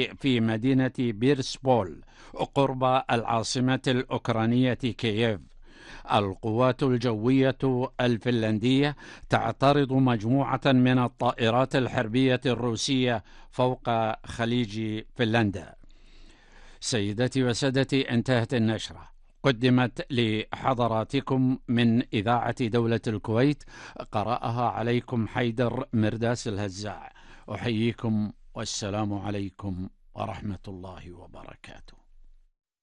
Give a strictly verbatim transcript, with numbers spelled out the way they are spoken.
في مدينة بيرسبول قرب العاصمة الأوكرانية كييف. القوات الجوية الفنلندية تعترض مجموعة من الطائرات الحربية الروسية فوق خليج فنلندا. سيدتي وسادتي، انتهت النشرة. قدمت لحضراتكم من إذاعة دولة الكويت، قرأها عليكم حيدر مرداس الهزاع. أحييكم والسلام عليكم ورحمة الله وبركاته.